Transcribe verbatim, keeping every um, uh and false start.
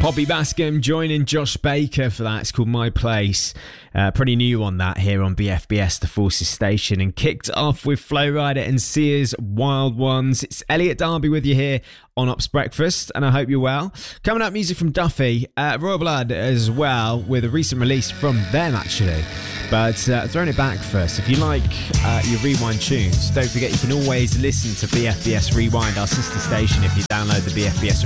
Poppy Bascom joining Josh Baker for that. It's called My Place. Uh, pretty new on that here on B F B S, the Forces Station. And kicked off with Flow Rider and Sia's Wild Ones. It's Elliot Darby with you here on Ops Breakfast, and I hope you're well. Coming up, music from Duffy, uh, Royal Blood as well, with a recent release from them actually. But uh, throwing it back first, if you like uh, your rewind tunes, don't forget you can always listen to B F B S Rewind, our sister station, if you download the B F B S